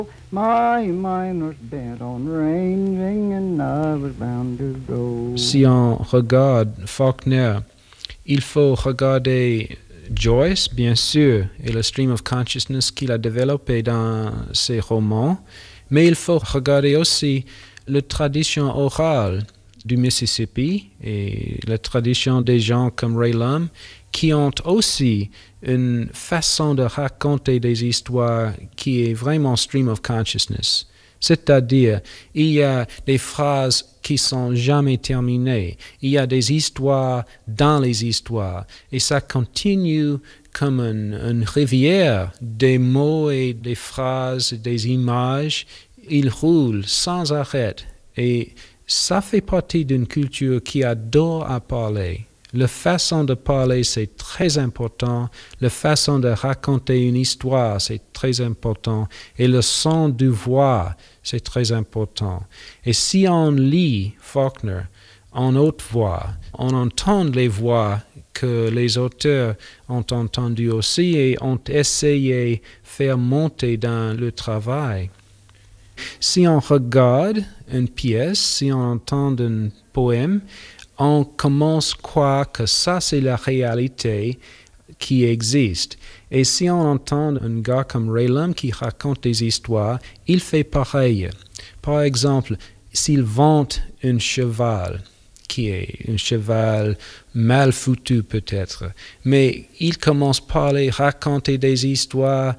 My mind was bent on ranging and I was bound to go. Si on regarde Faulkner, il faut regarder Joyce, bien sûr, et le stream of consciousness qu'il a développé dans ses romans, mais il faut regarder aussi la tradition orale du Mississippi et la tradition des gens comme Ray Lum qui ont aussi une façon de raconter des histoires qui est vraiment stream of consciousness. C'est-à-dire, il y a des phrases qui sont jamais terminées. Il y a des histoires dans les histoires. Et ça continue comme une rivière des mots et des phrases, des images. Il roule sans arrêt. Et ça fait partie d'une culture qui adore à parler. La façon de parler, c'est très important. La façon de raconter une histoire, c'est très important. Et le son du voix, c'est très important. Et si on lit Faulkner en haute voix, on entend les voix que les auteurs ont entendues aussi et ont essayé de faire monter dans le travail. Si on regarde une pièce, si on entend un poème, on commence à croire que ça, c'est la réalité qui existe. Et si on entend un gars comme Ray Lum qui raconte des histoires, il fait pareil. Par exemple, s'il vante un cheval, qui est un cheval mal foutu peut-être, mais il commence à parler, raconter des histoires,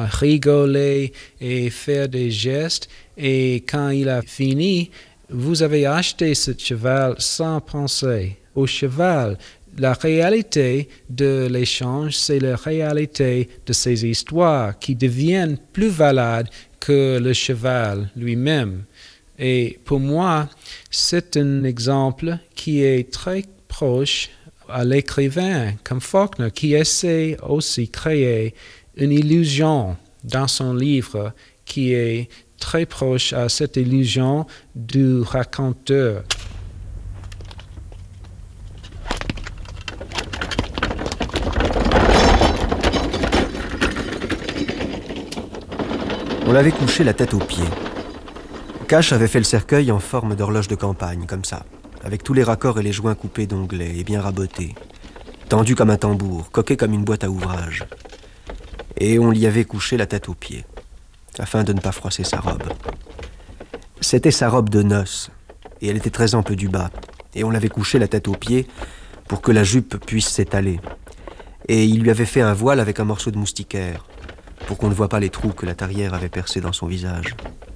rigoler et faire des gestes, et quand il a fini, vous avez acheté ce cheval sans penser au cheval. La réalité de l'échange, c'est la réalité de ces histoires qui deviennent plus valables que le cheval lui-même. Et pour moi, c'est un exemple qui est très proche à l'écrivain comme Faulkner, qui essaie aussi de créer une illusion dans son livre qui est très proche à cette illusion du raconteur. On l'avait couché la tête aux pieds. Cash avait fait le cercueil en forme d'horloge de campagne, comme ça, avec tous les raccords et les joints coupés d'onglets et bien rabotés, tendu comme un tambour, coqué comme une boîte à ouvrage. Et on l'y avait couché la tête aux pieds, afin de ne pas froisser sa robe. C'était sa robe de noces, et elle était très ample du bas, et on l'avait couché la tête aux pieds pour que la jupe puisse s'étaler. Et il lui avait fait un voile avec un morceau de moustiquaire, pour qu'on ne voie pas les trous que la tarière avait percés dans son visage.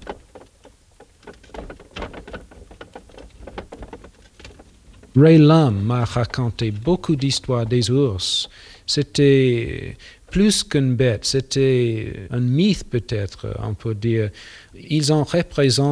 Ray Lum m'a raconté beaucoup d'histoires des ours. C'était plus qu'une bête, c'était un mythe peut-être, on peut dire. Ils ont représenté